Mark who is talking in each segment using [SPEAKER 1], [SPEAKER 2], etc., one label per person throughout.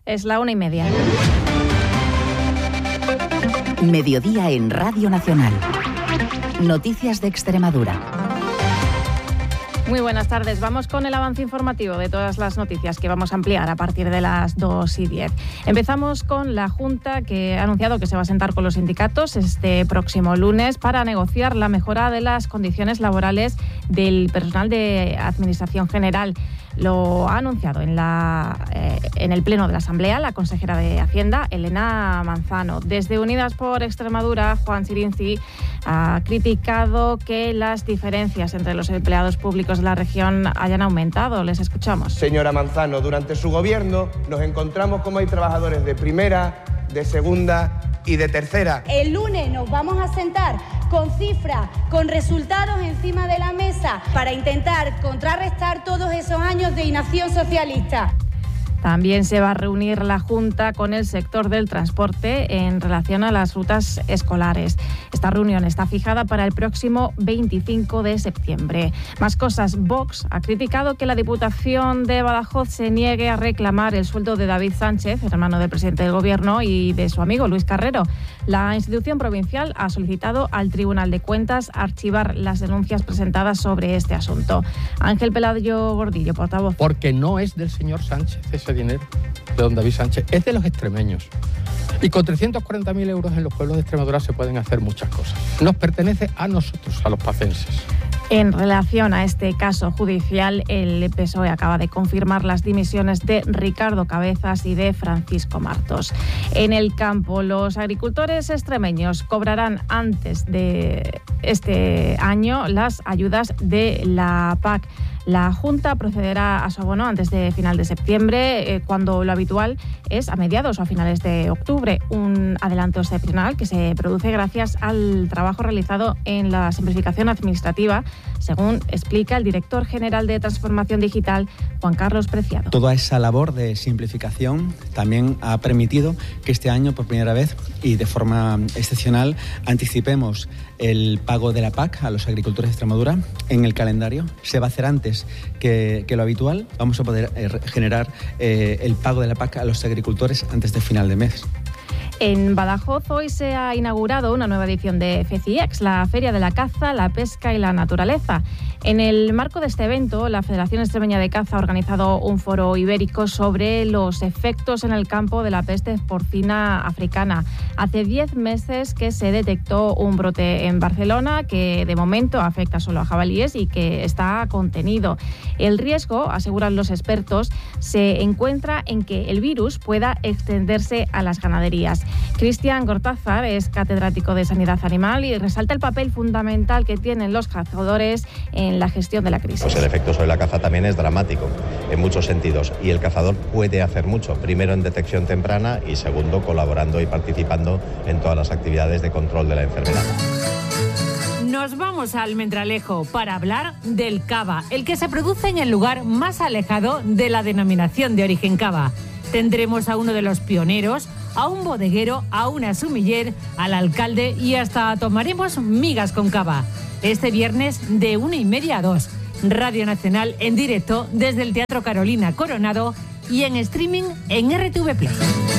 [SPEAKER 1] Es la 1:30.
[SPEAKER 2] Mediodía en Radio Nacional. Noticias de Extremadura.
[SPEAKER 1] Muy buenas tardes. Vamos con el avance informativo de todas las noticias que vamos a ampliar a partir de las 2:10. Empezamos con la Junta, que ha anunciado que se va a sentar con los sindicatos este próximo lunes para negociar la mejora de las condiciones laborales del personal de Administración General. Lo ha anunciado en el Pleno de la Asamblea la consejera de Hacienda, Elena Manzano. Desde Unidas por Extremadura, Juan Sirinzi ha criticado que las diferencias entre los empleados públicos de la región hayan aumentado. Les escuchamos.
[SPEAKER 3] Señora Manzano, durante su gobierno nos encontramos como hay trabajadores de primera, de segunda y de tercera.
[SPEAKER 4] El lunes nos vamos a sentar con cifras, con resultados encima de la mesa para intentar contrarrestar todos esos años de inacción socialista.
[SPEAKER 1] También se va a reunir la Junta con el sector del transporte en relación a las rutas escolares. Esta reunión está fijada para el próximo 25 de septiembre. Más cosas. Vox ha criticado que la Diputación de Badajoz se niegue a reclamar el sueldo de David Sánchez, hermano del presidente del Gobierno, y de su amigo Luis Carrero. La institución provincial ha solicitado al Tribunal de Cuentas archivar las denuncias presentadas sobre este asunto. Ángel Pelayo Gordillo, portavoz.
[SPEAKER 5] Porque no es del señor Sánchez ese dinero, de don David Sánchez, es de los extremeños. Y con 340.000 euros en los pueblos de Extremadura se pueden hacer muchas cosas. Nos pertenece a nosotros, a los pacenses.
[SPEAKER 1] En relación a este caso judicial, el PSOE acaba de confirmar las dimisiones de Ricardo Cabezas y de Francisco Martos. En el campo, los agricultores extremeños cobrarán antes de este año las ayudas de la PAC. La Junta procederá a su abono antes de final de septiembre, cuando lo habitual es a mediados o a finales de octubre. Un adelanto excepcional que se produce gracias al trabajo realizado en la simplificación administrativa, según explica el director general de Transformación Digital, Juan Carlos Preciado.
[SPEAKER 6] Toda esa labor de simplificación también ha permitido que este año, por primera vez y de forma excepcional, anticipemos el pago de la PAC a los agricultores de Extremadura en el calendario. Se va a hacer antes que lo habitual. Vamos a poder generar el pago de la PAC a los agricultores antes de final de mes.
[SPEAKER 1] En Badajoz hoy se ha inaugurado una nueva edición de FECIEX, la Feria de la Caza, la Pesca y la Naturaleza. En el marco de este evento, la Federación Extremeña de Caza ha organizado un foro ibérico sobre los efectos en el campo de la peste porcina africana. Hace 10 meses que se detectó un brote en Barcelona que de momento afecta solo a jabalíes y que está contenido. El riesgo, aseguran los expertos, se encuentra en que el virus pueda extenderse a las ganaderías. Cristian Gortázar es catedrático de Sanidad Animal y resalta el papel fundamental que tienen los cazadores en la gestión de la crisis.
[SPEAKER 7] Pues el efecto sobre la caza también es dramático en muchos sentidos y el cazador puede hacer mucho, primero en detección temprana y segundo colaborando y participando en todas las actividades de control de la enfermedad.
[SPEAKER 8] Nos vamos al Almendralejo para hablar del cava, el que se produce en el lugar más alejado de la denominación de origen cava. Tendremos a uno de los pioneros, a un bodeguero, a una sumiller, al alcalde y hasta tomaremos migas con cava. Este viernes de 1:30 a 2. Radio Nacional en directo desde el Teatro Carolina Coronado y en streaming en RTV Play.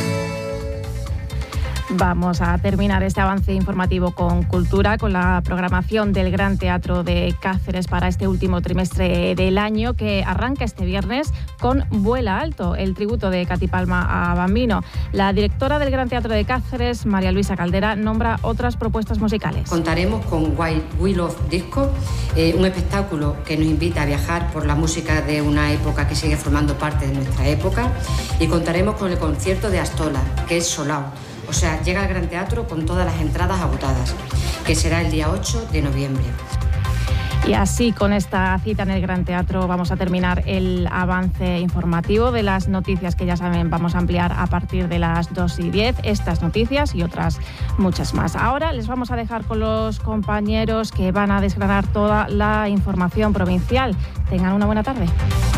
[SPEAKER 1] Vamos a terminar este avance informativo con cultura, con la programación del Gran Teatro de Cáceres para este último trimestre del año, que arranca este viernes con Vuela Alto, el tributo de Katy Palma a Bambino. La directora del Gran Teatro de Cáceres, María Luisa Caldera, nombra otras propuestas musicales.
[SPEAKER 9] Contaremos con We Love Disco, un espectáculo que nos invita a viajar por la música de una época que sigue formando parte de nuestra época, y contaremos con el concierto de Astola, que es Solao. O sea, llega al Gran Teatro con todas las entradas agotadas, que será el día 8 de noviembre.
[SPEAKER 1] Y así, con esta cita en el Gran Teatro, vamos a terminar el avance informativo de las noticias que ya saben vamos a ampliar a partir de las 2:10. Estas noticias y otras muchas más. Ahora les vamos a dejar con los compañeros que van a desgranar toda la información provincial. Tengan una buena tarde.